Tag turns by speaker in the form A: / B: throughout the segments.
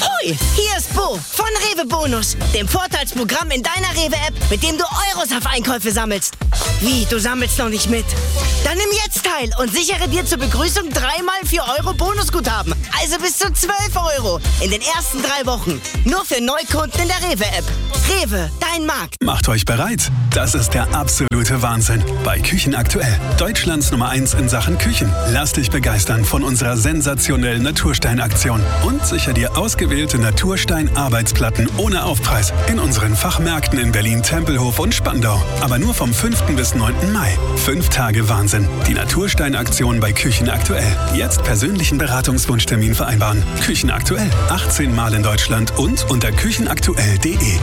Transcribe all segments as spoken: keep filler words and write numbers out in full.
A: Hoi, hier ist Bo von Rewe Bonus, dem Vorteilsprogramm in deiner Rewe-App, mit dem du Euros auf Einkäufe sammelst. Wie, du sammelst noch nicht mit? Dann nimm jetzt teil und sichere dir zur Begrüßung dreimal vier Euro Bonusguthaben. Also bis zu zwölf Euro in den ersten drei Wochen. Nur für Neukunden in der Rewe-App. Rewe, dein Markt.
B: Macht euch bereit. Das ist der absolute Wahnsinn. Bei Küchen aktuell. Deutschlands Nummer eins in Sachen Küchen. Lass dich begeistern von unserer sensationellen Naturstein-Aktion. Und sicher dir ausgewählte Naturstein-Arbeitsplatten ohne Aufpreis. In unseren Fachmärkten in Berlin, Tempelhof und Spandau. Aber nur vom fünften bis neunten Mai. Fünf Tage Wahnsinn. Die Naturstein-Aktion bei Küchen aktuell. Jetzt persönlichen Beratungswunschtermin vereinbaren. Küchen aktuell. achtzehn Mal in Deutschland und unter küchenaktuell punkt de.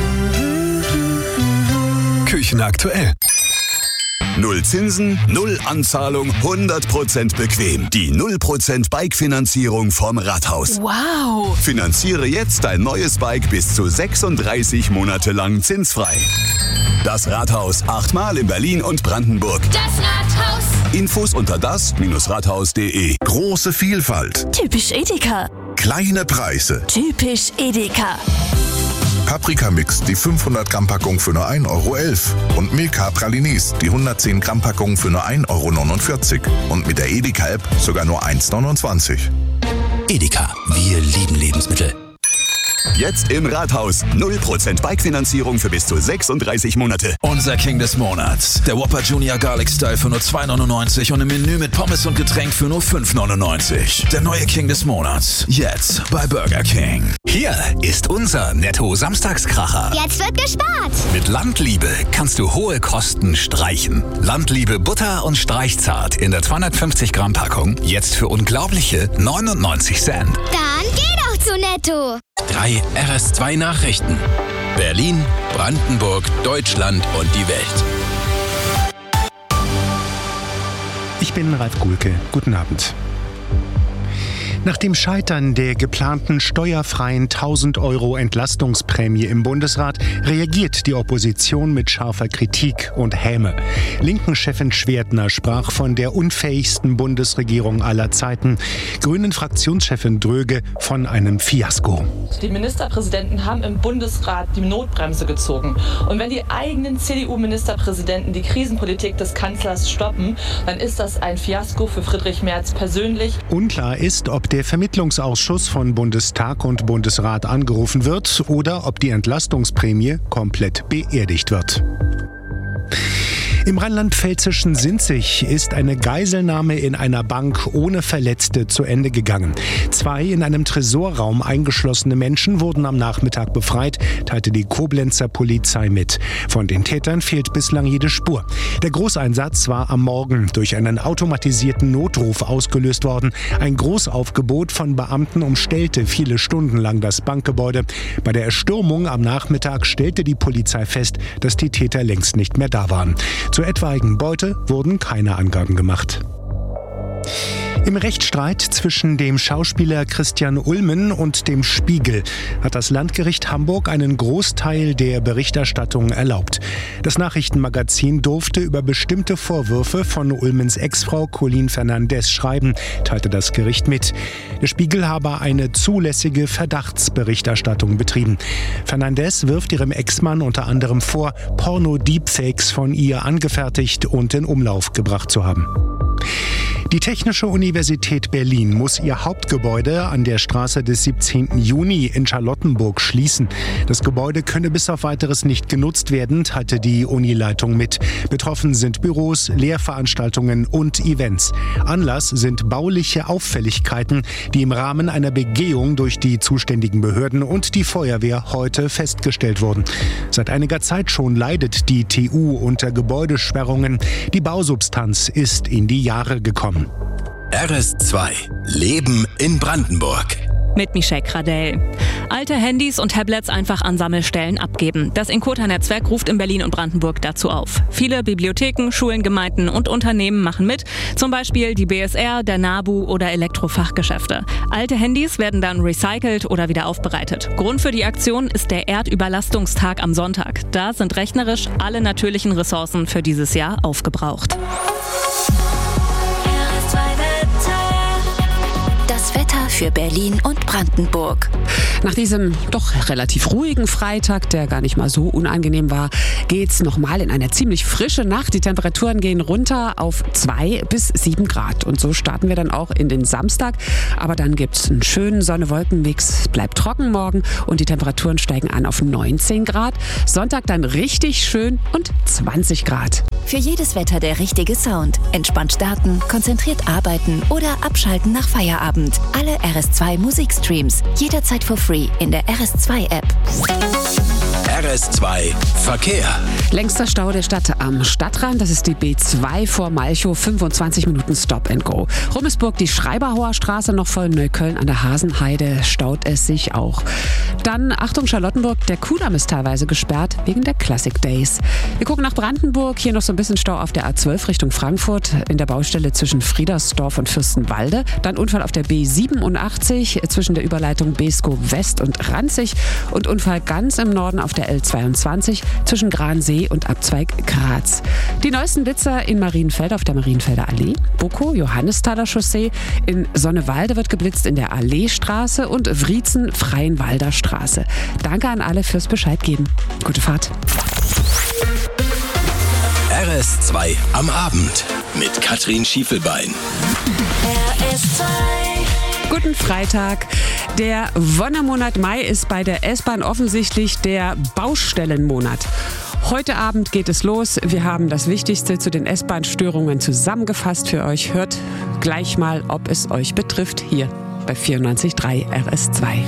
B: Küchen aktuell.
C: Null Zinsen, null Anzahlung, hundert Prozent bequem. Die null Prozent Bike-Finanzierung vom Rathaus.
D: Wow!
C: Finanziere jetzt dein neues Bike bis zu sechsunddreißig Monate lang zinsfrei. Das Rathaus, achtmal in Berlin und Brandenburg.
D: Das Rathaus!
C: Infos unter das Rathaus punkt de.
E: Große Vielfalt.
D: Typisch Edeka.
E: Kleine Preise.
D: Typisch Edeka.
E: Paprika-Mix, die fünfhundert Gramm Packung für nur ein Euro elf. Und Milka Pralines, die hundertzehn Gramm Packung für nur ein Euro neunundvierzig. Und mit der Edeka-App sogar nur eins neunundzwanzig.
F: Edeka, wir lieben Lebensmittel.
C: Jetzt im Rathaus. null Prozent Bike-Finanzierung für bis zu sechsunddreißig Monate.
F: Unser King des Monats. Der Whopper Junior Garlic Style für nur zwei neunundneunzig und im Menü mit Pommes und Getränk für nur fünf neunundneunzig. Der neue King des Monats. Jetzt bei Burger King.
G: Hier ist unser Netto-Samstagskracher.
H: Jetzt wird gespart.
G: Mit Landliebe kannst du hohe Kosten streichen. Landliebe Butter und Streichzart in der zweihundertfünfzig Gramm Packung. Jetzt für unglaubliche neunundneunzig Cent.
H: Dann geh doch zu Netto.
F: Drei R S zwei Nachrichten. Berlin, Brandenburg, Deutschland und die Welt.
I: Ich bin Ralf Gulke. Guten Abend. Nach dem Scheitern der geplanten steuerfreien tausend Euro Entlastungsprämie im Bundesrat reagiert die Opposition mit scharfer Kritik und Häme. Linken-Chefin Schwertner sprach von der unfähigsten Bundesregierung aller Zeiten. Grünen-Fraktionschefin Dröge von einem Fiasko.
J: Die Ministerpräsidenten haben im Bundesrat die Notbremse gezogen. Und wenn die eigenen C D U-Ministerpräsidenten die Krisenpolitik des Kanzlers stoppen, dann ist das ein Fiasko für Friedrich Merz persönlich.
I: Unklar ist, ob der Vermittlungsausschuss von Bundestag und Bundesrat angerufen wird oder ob die Entlastungsprämie komplett beerdigt wird. Im rheinland-pfälzischen Sinzig ist eine Geiselnahme in einer Bank ohne Verletzte zu Ende gegangen. Zwei in einem Tresorraum eingeschlossene Menschen wurden am Nachmittag befreit, teilte die Koblenzer Polizei mit. Von den Tätern fehlt bislang jede Spur. Der Großeinsatz war am Morgen durch einen automatisierten Notruf ausgelöst worden. Ein Großaufgebot von Beamten umstellte viele Stunden lang das Bankgebäude. Bei der Erstürmung am Nachmittag stellte die Polizei fest, dass die Täter längst nicht mehr da waren. Zur etwaigen Beute wurden keine Angaben gemacht. Im Rechtsstreit zwischen dem Schauspieler Christian Ulmen und dem Spiegel hat das Landgericht Hamburg einen Großteil der Berichterstattung erlaubt. Das Nachrichtenmagazin durfte über bestimmte Vorwürfe von Ulmens Ex-Frau Colleen Fernandez schreiben, teilte das Gericht mit. Der Spiegel habe eine zulässige Verdachtsberichterstattung betrieben. Fernandez wirft ihrem Ex-Mann unter anderem vor, Porno-Deepfakes von ihr angefertigt und in Umlauf gebracht zu haben. Die Technische Universität Berlin muss ihr Hauptgebäude an der Straße des siebzehnten Juni in Charlottenburg schließen. Das Gebäude könne bis auf Weiteres nicht genutzt werden, teilte die Unileitung mit. Betroffen sind Büros, Lehrveranstaltungen und Events. Anlass sind bauliche Auffälligkeiten, die im Rahmen einer Begehung durch die zuständigen Behörden und die Feuerwehr heute festgestellt wurden. Seit einiger Zeit schon leidet die T U unter Gebäudesperrungen. Die Bausubstanz ist in die Jahre gekommen.
F: R S zwei. Leben in Brandenburg.
K: Mit Michelle Kradell. Alte Handys und Tablets einfach an Sammelstellen abgeben. Das Inkota-Netzwerk ruft in Berlin und Brandenburg dazu auf. Viele Bibliotheken, Schulen, Gemeinden und Unternehmen machen mit. Zum Beispiel die B S R, der NABU oder Elektrofachgeschäfte. Alte Handys werden dann recycelt oder wieder aufbereitet. Grund für die Aktion ist der Erdüberlastungstag am Sonntag. Da sind rechnerisch alle natürlichen Ressourcen für dieses Jahr aufgebraucht.
H: Das Wetter
D: für Berlin und Brandenburg.
L: Nach diesem doch relativ ruhigen Freitag, der gar nicht mal so unangenehm war, geht's nochmal in eine ziemlich frische Nacht. Die Temperaturen gehen runter auf zwei bis sieben Grad. Und so starten wir dann auch in den Samstag. Aber dann gibt's einen schönen Sonne-Wolken-Mix, bleibt trocken morgen und die Temperaturen steigen an auf neunzehn Grad. Sonntag dann richtig schön und zwanzig Grad.
D: Für jedes Wetter der richtige Sound. Entspannt starten, konzentriert arbeiten oder abschalten nach Feierabend. Alle R S zwei Musikstreams. Jederzeit for free in der R S zwei App.
G: R S zwei Verkehr.
L: Längster Stau der Stadt am Stadtrand, das ist die B zwei vor Malchow, fünfundzwanzig Minuten Stop and Go. Rummelsburg, die Schreiberhauer Straße, noch vor Neukölln an der Hasenheide staut es sich auch. Dann, Achtung Charlottenburg, der Kudamm ist teilweise gesperrt wegen der Classic Days. Wir gucken nach Brandenburg, hier noch so ein bisschen Stau auf der A zwölf Richtung Frankfurt in der Baustelle zwischen Friedersdorf und Fürstenwalde. Dann Unfall auf der B siebenundachtzig zwischen der Überleitung Beeskow West und Ranzig und Unfall ganz im Norden auf der L zweiundzwanzig zwischen Gransee und Abzweig Graz. Die neuesten Blitzer in Marienfeld auf der Marienfelder Allee, Boko, Johannisthaler Chaussee, in Sonnewalde wird geblitzt in der Alleestraße und Wriezen, Freienwalder Straße. Danke an alle fürs Bescheid geben. Gute Fahrt.
G: R S zwei am Abend mit Katrin Schiefelbein.
D: R S zwei.
L: Guten Freitag. Der Wonnermonat Mai ist bei der S-Bahn offensichtlich der Baustellenmonat. Heute Abend geht es los. Wir haben das Wichtigste zu den S-Bahn-Störungen zusammengefasst für euch. Hört gleich mal, ob es euch betrifft, hier bei vierundneunzig Komma drei R S zwei.